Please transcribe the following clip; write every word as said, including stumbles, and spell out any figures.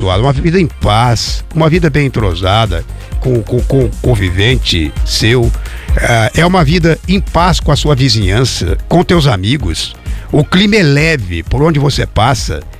Eduardo, uma vida em paz, uma vida bem entrosada com, com, com o convivente seu. Uh, é uma vida em paz com a sua vizinhança, com teus amigos. O clima é leve por onde você passa.